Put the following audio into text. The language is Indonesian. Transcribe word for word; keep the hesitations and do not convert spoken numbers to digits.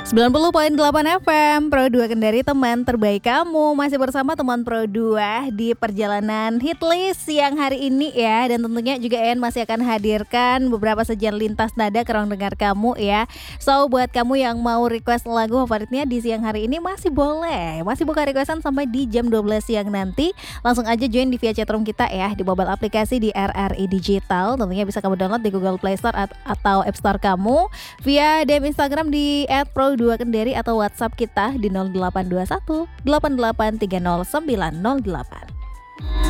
sembilan puluh koma delapan F M Pro dua Kendari, teman terbaik kamu. Masih bersama teman Pro dua di perjalanan hitlist siang hari ini ya. Dan tentunya juga En masih akan hadirkan beberapa sajian lintas nada ke ruang dengar kamu ya. So buat kamu yang mau request lagu favoritnya di siang hari ini masih boleh. Masih buka requestan sampai di jam dua belas siang nanti. Langsung aja join di via chatroom kita ya, di mobile aplikasi di R R I Digital. Tentunya bisa kamu download di Google Play Store atau App Store kamu, via D M Instagram di et pro dua kendari atau WhatsApp kita di nol delapan dua satu delapan delapan tiga nol sembilan nol delapan.